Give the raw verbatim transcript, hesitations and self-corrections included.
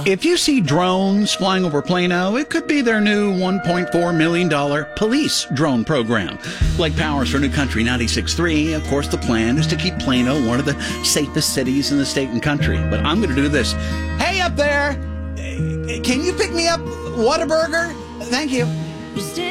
If you see drones flying over Plano, it could be their new one point four million dollars police drone program. Blake Powers for New Country ninety-six point three. Of course, the plan is to keep Plano one of the safest cities in the state and country. But I'm going to do this. Hey, up there! Can you pick me up Whataburger? Thank you.